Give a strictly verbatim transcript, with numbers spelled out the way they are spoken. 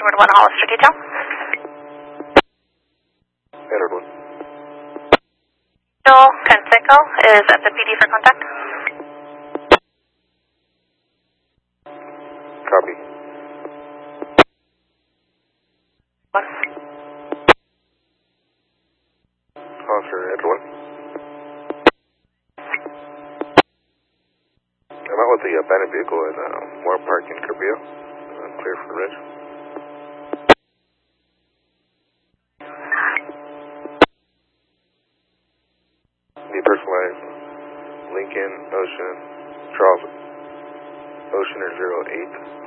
Edward one Hollister detail. Edward one. Joel Canseco is at the P D for contact. Copy. One. Officer Edward one. I'm out with the abandoned vehicle in uh, Moore Park in Cabrillo. I'm clear for the ridge. Depersonalized Lincoln Ocean Charles Ocean or zero eight.